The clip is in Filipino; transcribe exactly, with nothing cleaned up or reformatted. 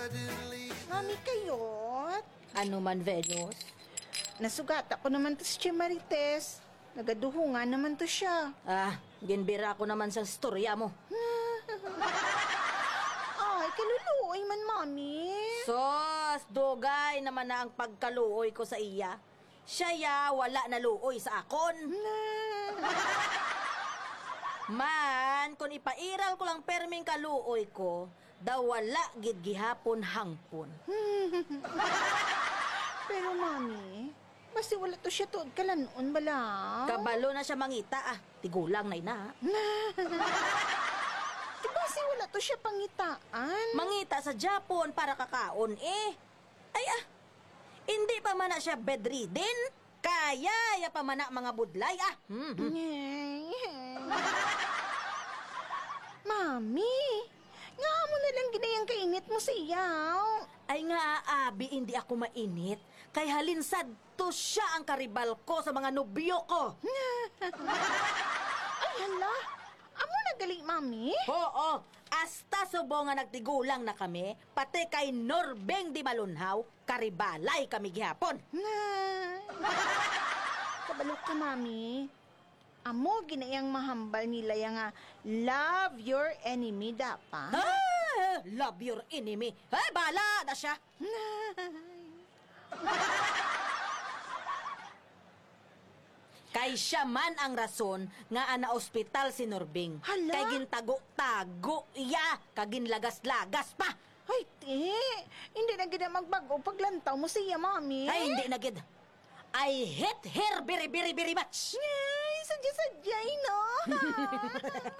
Mami, kayot. Ano man, Venus? Nasugat ako naman to si Tia Marites. Nagaduhungan naman to siya. Ah, ginbira ko naman sa storya mo. Ay, kaluluoy man, Mami. Sos, dugay naman na ang pagkaluoy ko sa iya. Siya ya, wala na luoy sa akon. Man, kung ipairal ko lang perming kaluoy ko, daw wala gid gihapon hangpon. Pero, Mami, basta wala to siya tuod kalanon bala. Kabalo na siya mangita ah. Tigulang na ina. Diba si wala to siya pangitaan? Mangita sa Japon para kakaon eh. Ay ah, hindi pa man na siya bedridden. Kaya ya pa man na mga budlay ah. Hmm, hmm. Mami, nga mo na lang ginayang kainit mo siyaw. Ay nga abi, hindi ako mainit. Kay halinsad to siya ang karibal ko sa mga nobyo ko. Ay, hala. Amo na gali, Mami? Oo, hasta subo nga nagtigulang na kami, pati kay Norbeng di Malunhaw, karibalay kami gihapon. Kabalo ka, Mami. Amo ginayang mahambal nila yung nga, love your enemy dapa. Ah, love your enemy. Ay, bala na siya. Kay siya man ang rason nga ana ospital si Norbing. Hala? Kay gintago-tago iya, kagin lagas-lagas pa. Ay, ti. Hindi na gina magbago paglantaw mo siya, Mami. Ay, hindi na gid. I hate her very, very, very much. Ay, sadya-sadya, no?